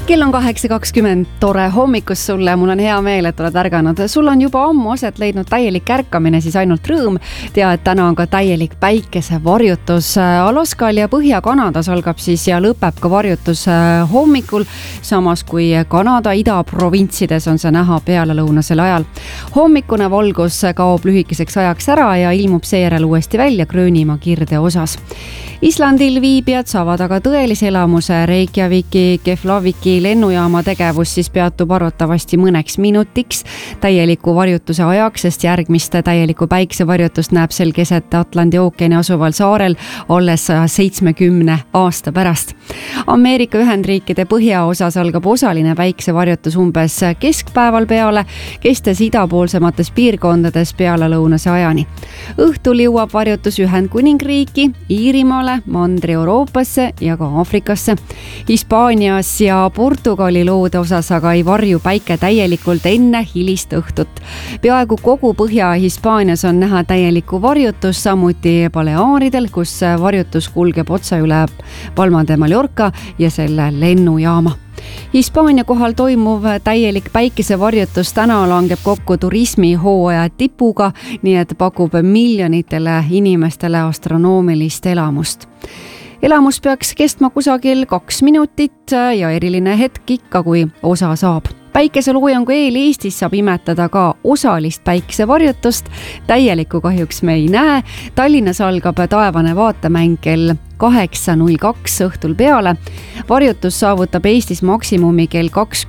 Kell on 8.20, tore hommikus sulle, mul on hea meel, et oled ärganud. Sul on juba ammu aset leidnud täielik ärkamine, siis ainult rõõm. Tea, et täna on ka täielik päikesevarjutus. Alaskal ja Põhja-Kanadas algab siis ja lõpeb ka varjutus hommikul, samas kui Kanada idaprovintsides on see näha pealelõunasel ajal. Hommikune valgus kaob lühikeseks ajaks ära ja ilmub seejärel uuesti välja Gröönimaa kirde osas. Islandil viibijad saavad aga tõelise elamuse. Reykjaviki, Keflaviki lennujaama tegevus siis peatub arvatavasti mõneks minutiks täieliku varjutuse ajaks, sest järgmist täieliku päiksevarjutust näeb sel keset Atlandi ookeani asuval saarel alles 170 aasta pärast. Ameerika Ühendriikide põhjaosas algab osaline päiksevarjutus umbes keskpäeval peale, kestes idapoolsemates piirkondades pealelõunase ajani. Õhtul jõuab varjutus Ühendkuningriiki, Iirimaale, Mandri-Euroopasse ja ka Aafrikasse. Hispaanias ja Portugali loode osas aga ei varju päike täielikult enne hilist õhtut. Peaaegu kogu Põhja-Hispaanias on näha täielikku varjutus, samuti Baleaaridel, kus varjutus kulgeb otsa üle Palma de Mallorca ja selle lennujaama. Hispaania kohal toimuv täielik päikesevarjutus täna langeb kokku turismihooaja tipuga, nii et pakub miljonitele inimestele astronoomilist elamust. Elamus peaks kestma kusagil 2 minutit ja eriline hetk ikka, kui osa saab. Päikeseloojangu eel Eestis saab imetada ka osalist päikesevarjutust. Täielikku kahjuks me ei näe. Tallinnas algab taevane vaatemäng kell 8.02 õhtul peale. Varjutus saavutab Eestis maksimumi kell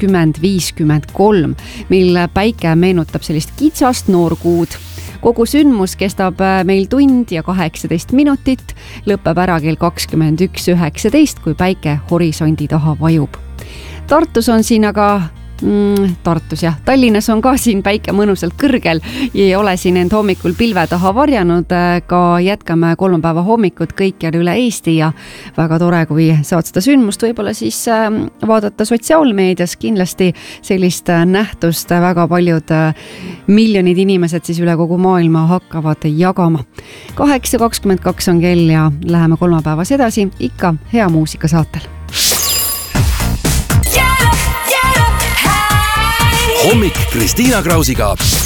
20.53, mil päike meenutab sellist kitsast noorkuud. Kogu sündmus kestab meil tund ja 18 minutit, lõpeb ära kell 21.19, kui päike horisondi taha vajub. Tartus on siin aga Tallinnas on ka siin päike mõnusalt kõrgel ja ei ole siin end hommikul pilve taha varjanud. Ka jätkame kolmapäeva hommikut kõikjal üle Eesti ja väga tore, kui saad seda sündmust võib-olla siis vaadata sotsiaalmeedias. Kindlasti sellist nähtust väga paljud miljonid inimesed siis üle kogu maailma hakkavad jagama. 8.22 on kell ja läheme kolmapäevas edasi, ikka hea muusika saatel. Hommik Kristiina Krausiga.